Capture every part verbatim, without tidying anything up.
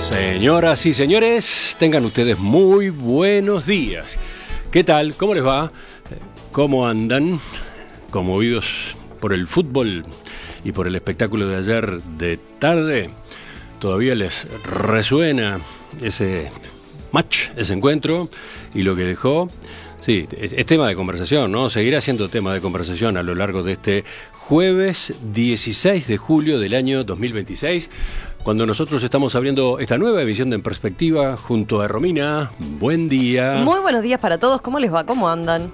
Señoras y señores, tengan ustedes muy buenos días. ¿Qué tal? ¿Cómo les va? ¿Cómo andan? ¿Conmovidos por el fútbol y por el espectáculo de ayer de tarde? ¿Todavía les resuena ese match, ese encuentro y lo que dejó? Sí, es, es tema de conversación, ¿no? Seguirá siendo tema de conversación a lo largo de este jueves dieciséis de julio del año dos mil veintiséis, cuando nosotros estamos abriendo esta nueva edición de En Perspectiva junto a Romina. Buen día. Muy buenos días para todos. ¿Cómo les va? ¿Cómo andan?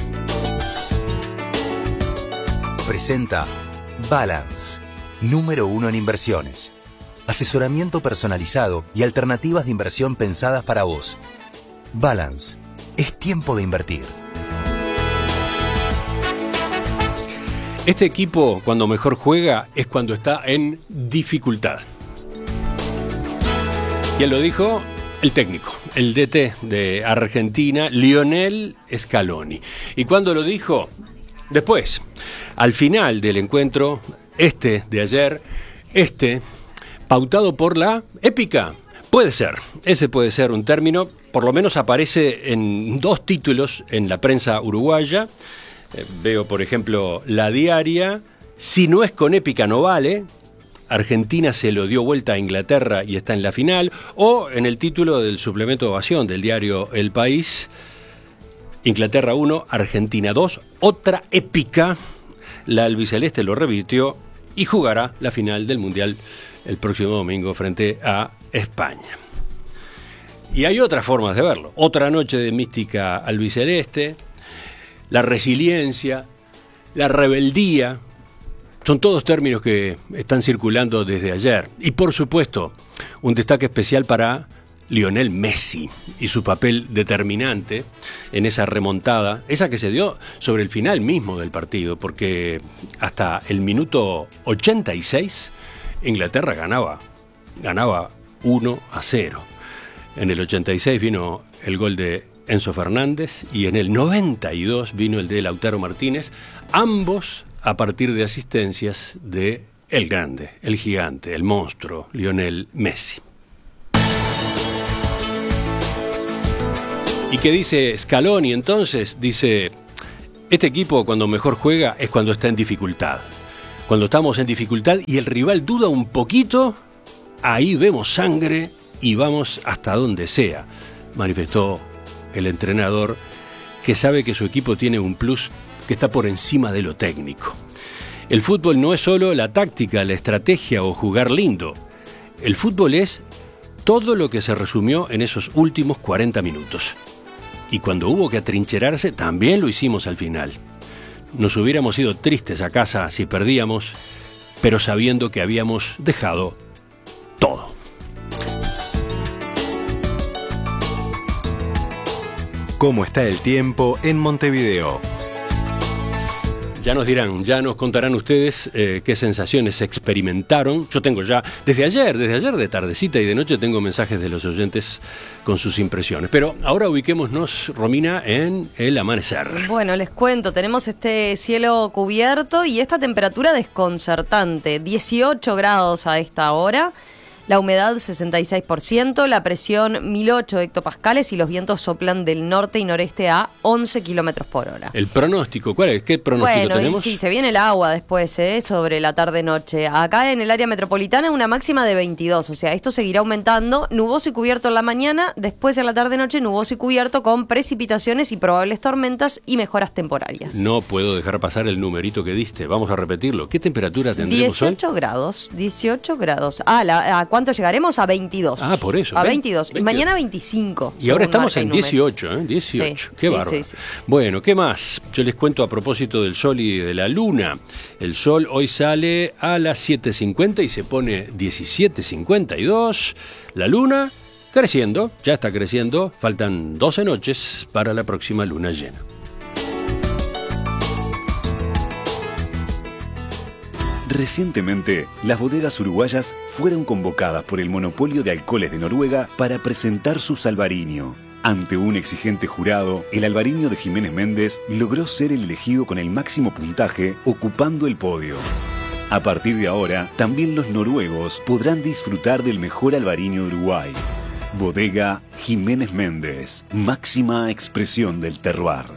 Presenta Balance, número uno en inversiones. Asesoramiento personalizado y alternativas de inversión pensadas para vos. Balance, es tiempo de invertir. Este equipo, cuando mejor juega, es cuando está en dificultad. ¿Quién lo dijo? El técnico, el D T de Argentina, Lionel Scaloni. ¿Y cuándo lo dijo? Después, al final del encuentro, este de ayer, este, pautado por la épica. Puede ser, ese puede ser un término, por lo menos aparece en dos títulos en la prensa uruguaya. Eh, veo, por ejemplo, La Diaria, si no es con épica no vale, Argentina se lo dio vuelta a Inglaterra y está en la final, o en el título del suplemento de ovación del diario El País, Inglaterra uno, Argentina dos, otra épica, la albiceleste lo revirtió y jugará la final del Mundial el próximo domingo frente a España. Y hay otras formas de verlo, otra noche de mística albiceleste, la resiliencia, la rebeldía, son todos términos que están circulando desde ayer. Y por supuesto, un destaque especial para Lionel Messi y su papel determinante en esa remontada, esa que se dio sobre el final mismo del partido, porque hasta el minuto ochenta y seis Inglaterra ganaba, ganaba uno a cero. En el ochenta y seis vino el gol de Enzo Fernández y en el noventa y dos vino el de Lautaro Martínez, ambos a partir de asistencias de el grande, el gigante, el monstruo, Lionel Messi. ¿Y qué dice Scaloni entonces? Dice, este equipo cuando mejor juega es cuando está en dificultad. Cuando estamos en dificultad y el rival duda un poquito, ahí vemos sangre y vamos hasta donde sea, manifestó el entrenador, que sabe que su equipo tiene un plus que está por encima de lo técnico. El fútbol no es solo la táctica, la estrategia o jugar lindo. El fútbol es todo lo que se resumió en esos últimos cuarenta minutos. Y cuando hubo que atrincherarse, también lo hicimos al final. Nos hubiéramos ido tristes a casa si perdíamos, pero sabiendo que habíamos dejado todo. ¿Cómo está el tiempo en Montevideo? Ya nos dirán, ya nos contarán ustedes eh, qué sensaciones experimentaron. Yo tengo ya, desde ayer, desde ayer de tardecita y de noche, tengo mensajes de los oyentes con sus impresiones. Pero ahora ubiquémonos, Romina, en el amanecer. Bueno, les cuento, tenemos este cielo cubierto y esta temperatura desconcertante, dieciocho grados a esta hora. La humedad sesenta y seis por ciento, la presión mil ocho hectopascales y los vientos soplan del norte y noreste a once kilómetros por hora. ¿El pronóstico? ¿Cuál es? ¿Qué pronóstico bueno, tenemos? Sí, se viene el agua después, ¿eh? Sobre la tarde-noche. Acá en el área metropolitana una máxima de veintidós, o sea, esto seguirá aumentando. Nuboso y cubierto en la mañana, después en la tarde-noche nuboso y cubierto con precipitaciones y probables tormentas y mejoras temporarias. No puedo dejar pasar el numerito que diste. Vamos a repetirlo. ¿Qué temperatura tendremos hoy? dieciocho grados, dieciocho grados. Ah, la, ¿a cuánto llegaremos? A veintidós. Ah, por eso. A veintidós. veintidós. Y mañana veinticinco. Y ahora estamos en dieciocho, ¿eh? dieciocho. Sí, Qué sí, bárbaro. sí, sí. Bueno, ¿qué más? Yo les cuento a propósito del sol y de la luna. El sol hoy sale a las siete cincuenta y se pone diecisiete cincuenta y dos. La luna creciendo, ya está creciendo. Faltan doce noches para la próxima luna llena. Recientemente, las bodegas uruguayas fueron convocadas por el Monopolio de Alcoholes de Noruega para presentar su Albariño. Ante un exigente jurado, el Albariño de Jiménez Méndez logró ser el elegido con el máximo puntaje, ocupando el podio. A partir de ahora, también los noruegos podrán disfrutar del mejor albariño de Uruguay. Bodega Jiménez Méndez, máxima expresión del terroir.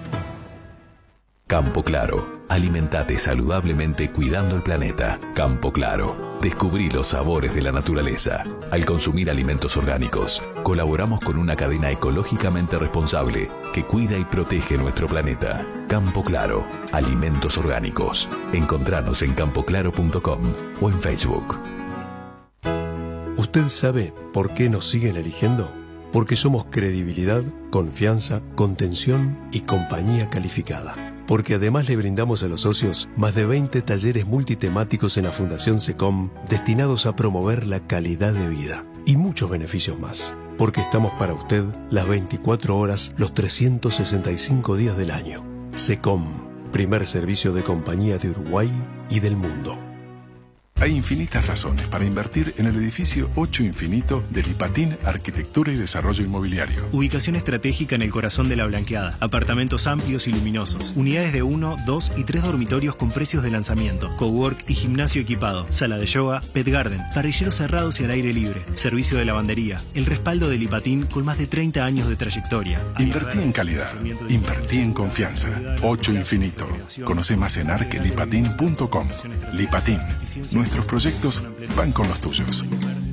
Campo Claro. Alimentate saludablemente cuidando el planeta. Campo Claro. Descubrí los sabores de la naturaleza. Al consumir alimentos orgánicos, colaboramos con una cadena ecológicamente responsable que cuida y protege nuestro planeta. Campo Claro. Alimentos orgánicos. Encontranos en campo claro punto com o en Facebook. ¿Usted sabe por qué nos siguen eligiendo? Porque somos credibilidad, confianza, contención y compañía calificada. Porque además le brindamos a los socios más de veinte talleres multitemáticos en la Fundación SECOM destinados a promover la calidad de vida y muchos beneficios más. Porque estamos para usted las veinticuatro horas, los trescientos sesenta y cinco días del año. SECOM, primer servicio de compañía de Uruguay y del mundo. Hay infinitas razones para invertir en el edificio ocho Infinito de Lipatín Arquitectura y Desarrollo Inmobiliario. Ubicación estratégica en el corazón de la Blanqueada. Apartamentos amplios y luminosos. Unidades de uno, dos y tres dormitorios con precios de lanzamiento. Cowork y gimnasio equipado. Sala de yoga, pet garden. Parrilleros cerrados y al aire libre. Servicio de lavandería. El respaldo de Lipatín con más de treinta años de trayectoria. Invertí en calidad. Invertí en confianza. ocho Infinito. Conoce más en arquelipatin punto com. Lipatín. Nuestros proyectos van con los tuyos.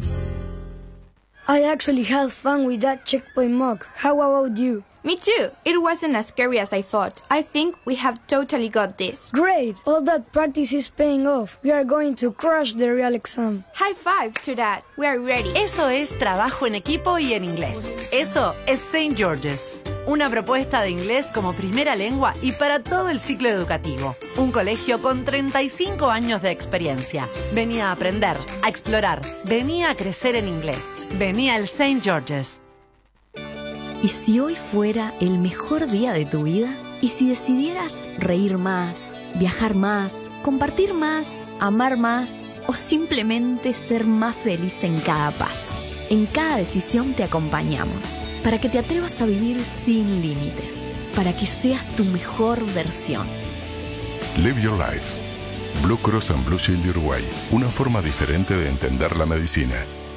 I actually had fun with that checkpoint mock. How about you? Me too. It wasn't as scary as I thought. I think we have totally got this. Great. All that practice is paying off. We are going to crush the real exam. High five to that. We are ready. Eso es trabajo en equipo y en inglés. Eso es Saint George's. Una propuesta de inglés como primera lengua y para todo el ciclo educativo. Un colegio con treinta y cinco años de experiencia. Venía a aprender, a explorar. Venía a crecer en inglés. Venía al Saint George's. ¿Y si hoy fuera el mejor día de tu vida? ¿Y si decidieras reír más, viajar más, compartir más, amar más o simplemente ser más feliz en cada paso? En cada decisión te acompañamos para que te atrevas a vivir sin límites, para que seas tu mejor versión. Live Your Life. Blue Cross and Blue Shield de Uruguay. Una forma diferente de entender la medicina.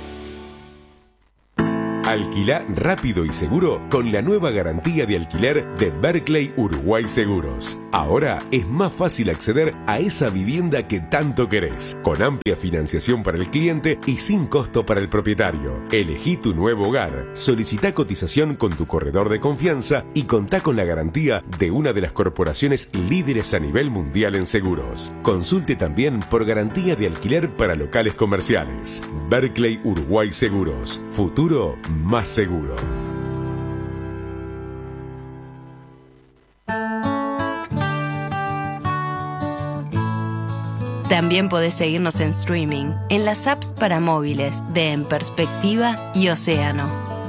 Alquilá rápido y seguro con la nueva garantía de alquiler de Berkeley Uruguay Seguros. Ahora es más fácil acceder a esa vivienda que tanto querés, con amplia financiación para el cliente y sin costo para el propietario. Elegí tu nuevo hogar, solicitá cotización con tu corredor de confianza y contá con la garantía de una de las corporaciones líderes a nivel mundial en seguros. Consulte también por garantía de alquiler para locales comerciales. Berkeley Uruguay Seguros. Futuro más seguro. También podés seguirnos en streaming, en las apps para móviles de En Perspectiva y Océano.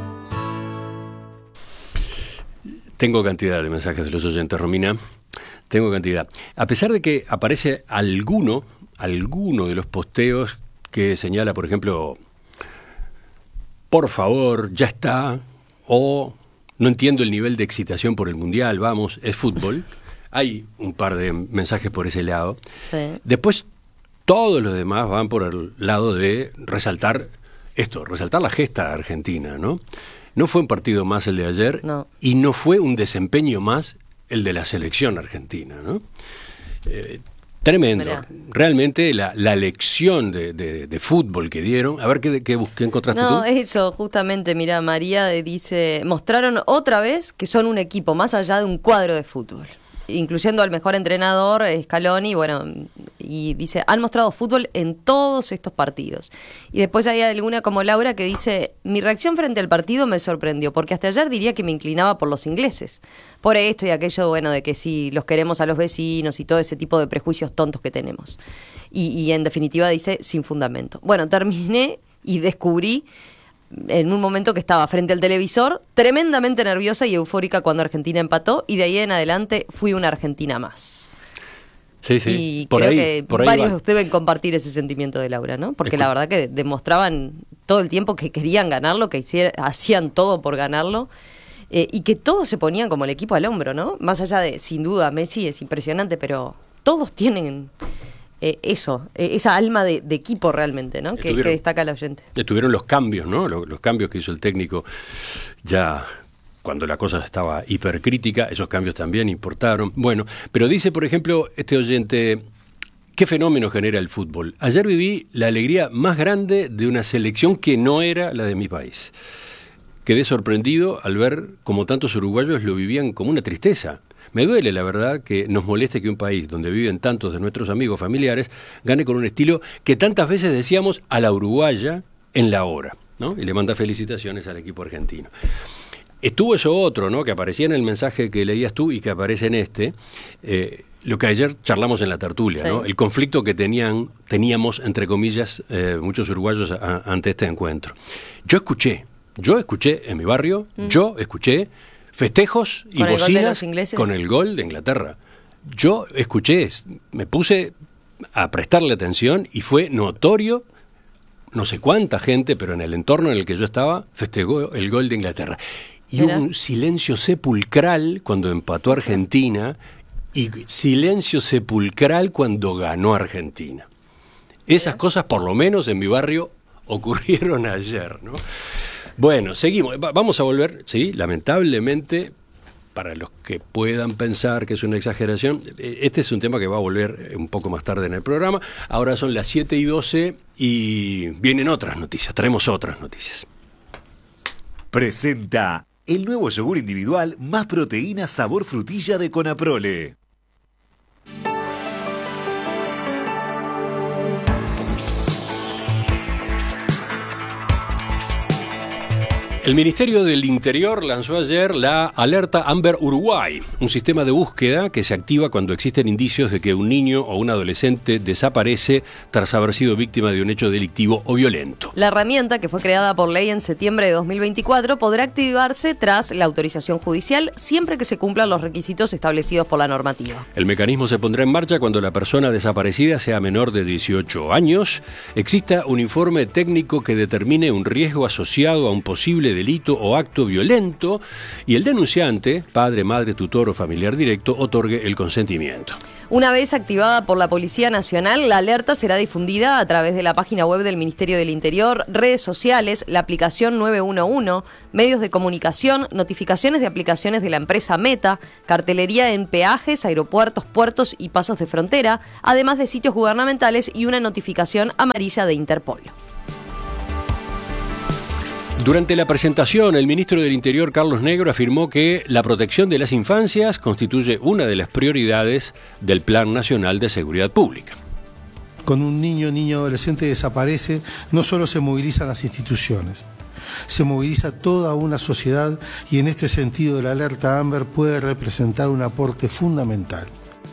Tengo cantidad de mensajes de los oyentes, Romina. Tengo cantidad. A pesar de que aparece alguno, alguno de los posteos que señala, por ejemplo, por favor, ya está, o no entiendo el nivel de excitación por el Mundial, vamos, es fútbol. Hay un par de mensajes por ese lado. Sí. Después, todos los demás van por el lado de resaltar esto, resaltar la gesta argentina, ¿no? No fue un partido más el de ayer, no. Y no fue un desempeño más el de la selección argentina, ¿no? Eh, Tremendo. Mirá. Realmente la, la lección de, de, de fútbol que dieron. A ver qué, qué, qué encontraste no, tú. No, eso, justamente, mirá, María dice, mostraron otra vez que son un equipo más allá de un cuadro de fútbol. Incluyendo al mejor entrenador, Scaloni, bueno, y dice, han mostrado fútbol en todos estos partidos. Y después hay alguna como Laura que dice, mi reacción frente al partido me sorprendió, porque hasta ayer diría que me inclinaba por los ingleses. Por esto y aquello, bueno, de que si los queremos a los vecinos y todo ese tipo de prejuicios tontos que tenemos. Y, y en definitiva dice, sin fundamento. Bueno, terminé y descubrí en un momento que estaba frente al televisor, tremendamente nerviosa y eufórica cuando Argentina empató, y de ahí en adelante fui una argentina más. Sí, sí. Y por creo ahí, que por ahí varios va. deben compartir ese sentimiento de Laura, ¿no? Porque Escu- la verdad que demostraban todo el tiempo que querían ganarlo, que hiciera, hacían todo por ganarlo, eh, y que todos se ponían como el equipo al hombro, ¿no? Más allá de, sin duda, Messi es impresionante, pero todos tienen eh, eso, eh, esa alma de, de equipo realmente, ¿no? Que, que destaca el oyente. Estuvieron los cambios, ¿no? Los, los cambios que hizo el técnico ya cuando la cosa estaba hipercrítica, esos cambios también importaron. Bueno, pero dice, por ejemplo, este oyente, ¿qué fenómeno genera el fútbol? Ayer viví la alegría más grande de una selección que no era la de mi país. Quedé sorprendido al ver cómo tantos uruguayos lo vivían como una tristeza. Me duele, la verdad, que nos moleste que un país donde viven tantos de nuestros amigos familiares gane con un estilo que tantas veces decíamos a la uruguaya en la hora, ¿no? Y le manda felicitaciones al equipo argentino. Estuvo eso otro, ¿no? Que aparecía en el mensaje que leías tú y que aparece en este, eh, lo que ayer charlamos en la tertulia, sí. ¿no? El conflicto que tenían, teníamos, entre comillas, eh, muchos uruguayos a, ante este encuentro. Yo escuché, yo escuché en mi barrio, mm. yo escuché festejos y bocinas con el gol de Inglaterra. Yo escuché, me puse a prestarle atención y fue notorio, no sé cuánta gente, pero en el entorno en el que yo estaba, festejó el gol de Inglaterra. Y hubo un silencio sepulcral cuando empató Argentina y silencio sepulcral cuando ganó Argentina. Esas cosas, por lo menos en mi barrio, ocurrieron ayer, ¿no? Bueno, seguimos. Va- vamos a volver, sí, lamentablemente, para los que puedan pensar que es una exageración, este es un tema que va a volver un poco más tarde en el programa. Ahora son las siete y doce y vienen otras noticias, traemos otras noticias. Presenta el nuevo yogur individual más proteína sabor frutilla de Conaprole. El Ministerio del Interior lanzó ayer la alerta Amber Uruguay, un sistema de búsqueda que se activa cuando existen indicios de que un niño o un adolescente desaparece tras haber sido víctima de un hecho delictivo o violento. La herramienta, que fue creada por ley en septiembre de dos mil veinticuatro, podrá activarse tras la autorización judicial siempre que se cumplan los requisitos establecidos por la normativa. El mecanismo se pondrá en marcha cuando la persona desaparecida sea menor de dieciocho años, exista un informe técnico que determine un riesgo asociado a un posible delito o acto violento y el denunciante, padre, madre, tutor o familiar directo, otorgue el consentimiento. Una vez activada por la Policía Nacional, la alerta será difundida a través de la página web del Ministerio del Interior, redes sociales, la aplicación nueve uno uno, medios de comunicación, notificaciones de aplicaciones de la empresa Meta, cartelería en peajes, aeropuertos, puertos y pasos de frontera, además de sitios gubernamentales y una notificación amarilla de Interpol. Durante la presentación, el ministro del Interior, Carlos Negro, afirmó que la protección de las infancias constituye una de las prioridades del Plan Nacional de Seguridad Pública. Cuando un niño, niño, adolescente desaparece, no solo se movilizan las instituciones, se moviliza toda una sociedad y en este sentido la alerta Amber puede representar un aporte fundamental.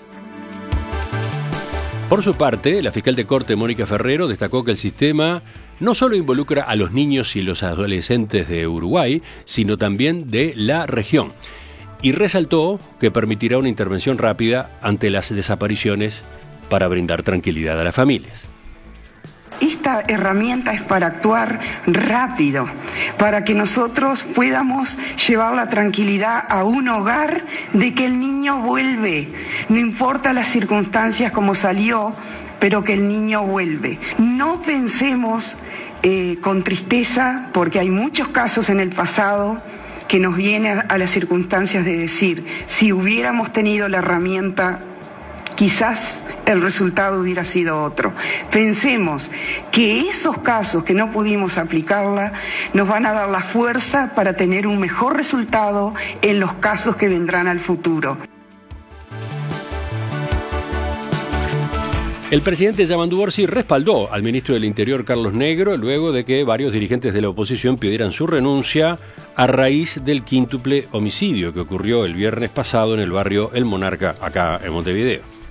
Por su parte, la fiscal de Corte, Mónica Ferrero, destacó que el sistema no solo involucra a los niños y los adolescentes de Uruguay, sino también de la región. Y resaltó que permitirá una intervención rápida ante las desapariciones para brindar tranquilidad a las familias. Esta herramienta es para actuar rápido, para que nosotros podamos llevar la tranquilidad a un hogar de que el niño vuelve, no importa las circunstancias como salió, pero que el niño vuelve. No pensemos eh, con tristeza, porque hay muchos casos en el pasado que nos vienen a, a las circunstancias de decir, si hubiéramos tenido la herramienta, quizás el resultado hubiera sido otro. Pensemos que esos casos que no pudimos aplicarla nos van a dar la fuerza para tener un mejor resultado en los casos que vendrán al futuro. El presidente Yamandu Orsi respaldó al ministro del Interior, Carlos Negro, luego de que varios dirigentes de la oposición pidieran su renuncia a raíz del quíntuple homicidio que ocurrió el viernes pasado en el barrio El Monarca, acá en Montevideo.